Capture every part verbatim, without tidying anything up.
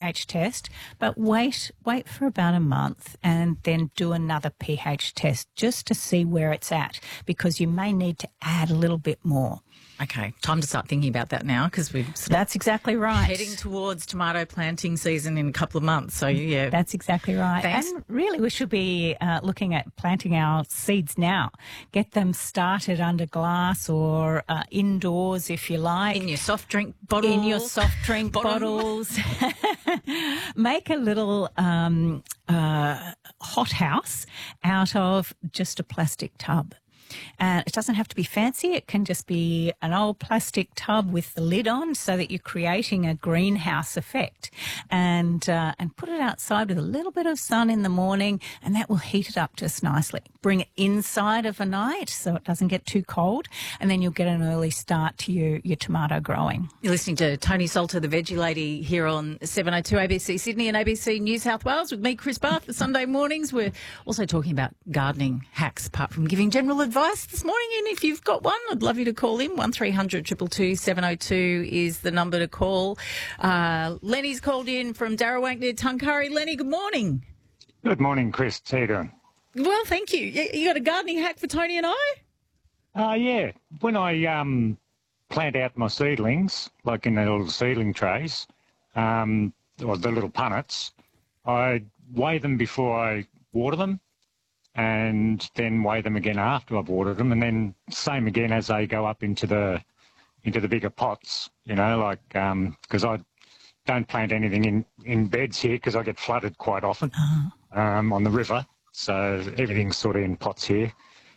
pH test, but wait, wait for about a month and then do another pH test just to see where it's at, because you may need to add a little bit more. Okay, time to start thinking about that now, because we're sort of That's exactly right. heading towards tomato planting season in a couple of months. So, yeah. That's exactly right. Thanks. And really, we should be uh, looking at planting our seeds now. Get them started under glass or uh, indoors, if you like. In your soft drink bottle. In your soft drink bottles. Make a little um, uh, hothouse out of just a plastic tub. And it doesn't have to be fancy. It can just be an old plastic tub with the lid on, so that you're creating a greenhouse effect. And uh, and put it outside with a little bit of sun in the morning, and that will heat it up just nicely. Bring it inside overnight so it doesn't get too cold, and then you'll get an early start to your, your tomato growing. You're listening to Tony Salter, the Veggie Lady, here on seven oh two A B C Sydney and A B C New South Wales with me, Chris Bath, the Sunday mornings. We're also talking about gardening hacks, apart from giving general advice this morning. And if you've got one, I'd love you to call in. one three hundred two two two seven oh two is the number to call. Uh, Lenny's called in from Darawang near Tuncurry. Lenny, good morning. Good morning, Chris. How you doing? Well, thank you. You you got a gardening hack for Tony and I? Uh, yeah. When I um, plant out my seedlings, like in the little seedling trays, um, or the little punnets, I weigh them before I water them, and then weigh them again after I've watered them, and then same again as they go up into the into the bigger pots. You know, like because um, I don't plant anything in, in beds here because I get flooded quite often uh-huh. um, on the river. So everything's sort of in pots here.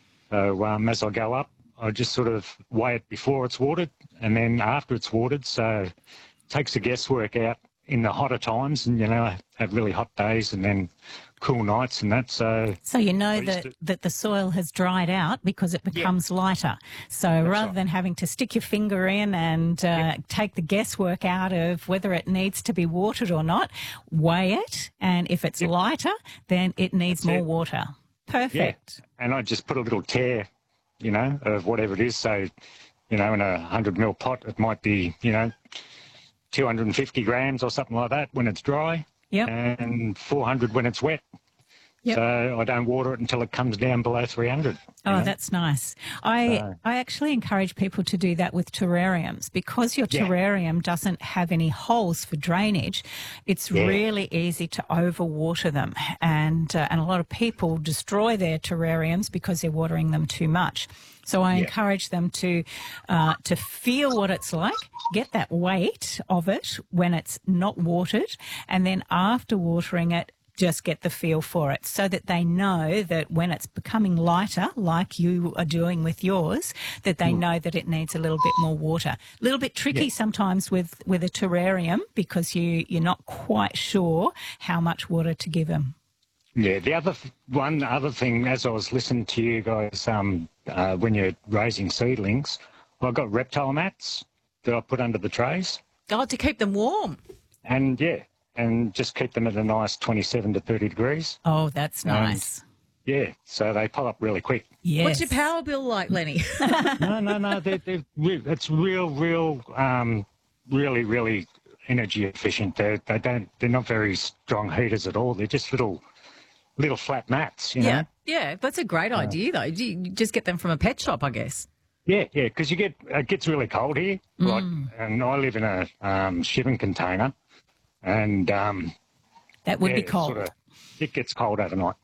So um, as I go up, I just sort of weigh it before it's watered and then after it's watered. So it takes the guesswork out in the hotter times, and, you know, I have really hot days and then cool nights and that. So so you know that, to... that the soil has dried out because it becomes yeah. lighter. So That's rather right. than having to stick your finger in and uh, yeah. take the guesswork out of whether it needs to be watered or not, weigh it, and if it's yeah. lighter, then it needs That's more it. water. Perfect. Yeah. And I just put a little tear, you know, of whatever it is. So, you know, in a one hundred mil pot, it might be, you know, two hundred fifty grams or something like that when it's dry, yep. and four hundred when it's wet. Yep. So I don't water it until it comes down below three hundred. Oh, know? That's nice. I so. I actually encourage people to do that with terrariums, because your yeah. terrarium doesn't have any holes for drainage. It's yeah. really easy to overwater them, and uh, and a lot of people destroy their terrariums because they're watering them too much. So I yeah. encourage them to uh, to feel what it's like, get that weight of it when it's not watered, and then after watering it, just get the feel for it, so that they know that when it's becoming lighter, like you are doing with yours, that they mm. know that it needs a little bit more water. A little bit tricky yeah. sometimes with, with a terrarium, because you, you're not quite sure how much water to give them. Yeah, the other th- one other thing, as I was listening to you guys, um, uh, when you're raising seedlings, well, I've got reptile mats that I put under the trays. Oh, to keep them warm. And, yeah, and just keep them at a nice twenty-seven to thirty degrees. Oh, that's nice. And, yeah, so they pop up really quick. Yes. What's your power bill like, Lenny? no, no, no, they're, they're re- it's real, real, um, really, really energy efficient. They're, they don't, they're not very strong heaters at all. They're just little... little flat mats, you yeah. know. Yeah, that's a great idea, though. You just get them from a pet shop, I guess. Yeah, yeah, because you get it gets really cold here, mm. like, and I live in a um, shipping container, and um, that would yeah, be cold. Sort of, it gets cold overnight.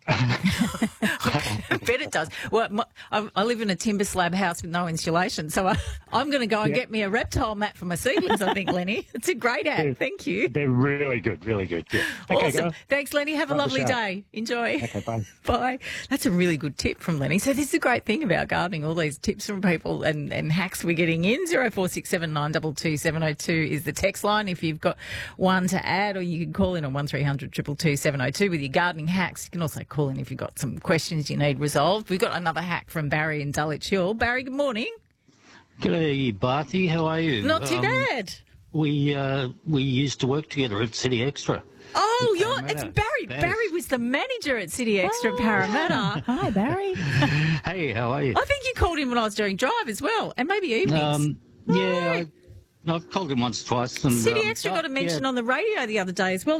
I bet it does. Well, my, I, I live in a timber slab house with no insulation, so I, I'm going to go and yeah. get me a reptile mat for my seedlings, I think, Lenny. It's a great ad. Yeah, Thank you. They're really good, really good. Yeah. Okay, awesome. go. Thanks, Lenny. Have a Love lovely day. Enjoy. Okay, bye. Bye. That's a really good tip from Lenny. So this is a great thing about gardening, all these tips from people and, and hacks we're getting in. zero four six seven nine two two seven oh two is the text line if you've got one to add, or you can call in on one three hundred two two two seven oh two with your gardening hacks. You can also call in if you've got some questions you need resolved. We've got another hack from Barry in Dulwich Hill. Barry, good morning. G'day, Barthy. How are you? Not too um, bad. We uh, we used to work together at City Extra. Oh, you're it's Barry. Barry. Barry was the manager at City Extra oh. Parramatta. Hi, Barry. Hey, how are you? I think you called in when I was doing drive as well, and maybe evenings. Um, yeah, Right. I, I've called him once, twice. And, City um, Extra oh, got a mention yeah. on the radio the other day as well.